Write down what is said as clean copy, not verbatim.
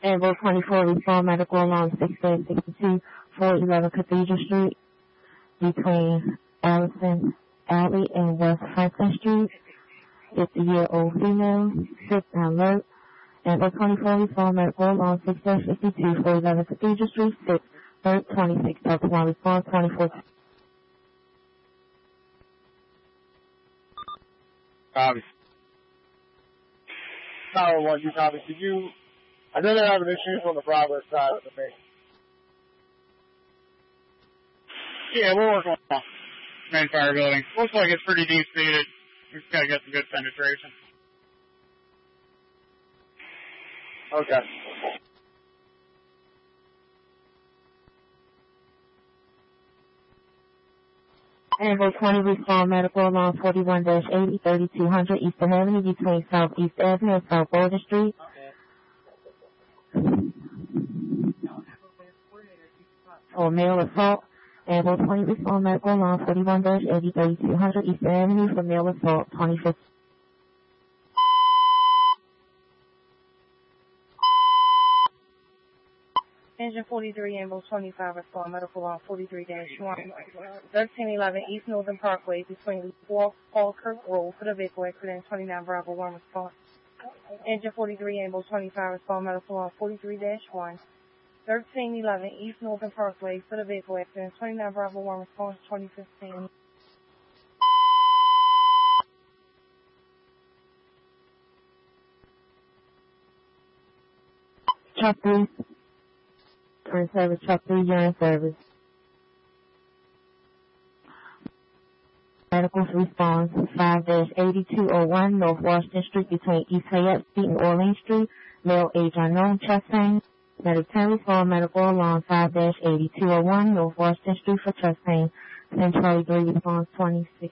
Ambulance 24, respond medical alarm 662 411 Cathedral Street between Allison Alley and West Franklin Street. 50-year-old female, sick and alert. Ambulance 24, respond medical alarm 662 411 Cathedral Street, 6, 26, Delta 1, response 24. Copy. Tower 1, you copy. Did you... I know they're having issues on the progress side of the main. Yeah, we're working on main fire building. Looks like it's pretty deep seated. We just gotta get some good penetration. Okay. Ambulance 20, respond medical alarm 41-80, 3200 Eastern Avenue between Southeast Avenue and South Border Street. For male assault. Ambulance 20, respond medical alarm 41-80, 3200 Eastern Avenue for male assault, 25th. Engine 43, Ambulance 25, respond medical alarm 43-1, 1311 East Northern Parkway between Falkirk Road for the vehicle accident, 29 Bravo 1 response. Engine 43, Ambulance 25, respond medical alarm 43-1, 1311 East Northern Parkway for the vehicle accident, 29 Bravo 1 response, 2015. Truck 3. Urine service, truck 3, urine service. Medicals response 5-8201 North Washington Street between East Fayette Street and Orleans Street. Male age unknown, chest pain. Medic 10 respond medical alarm 5-8201 North Washington Street for chest pain. Central 3 response 26.